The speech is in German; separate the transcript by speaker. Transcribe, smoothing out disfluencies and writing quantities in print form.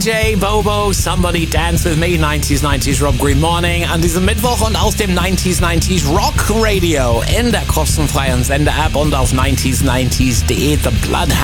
Speaker 1: DJ Bobo, Somebody Dance With Me, 90s Rob Green Morning an diesem Mittwoch und aus dem 90s Rock Radio in der kostenfreien Sender-App und auf 90s90s.de. The Bloodhound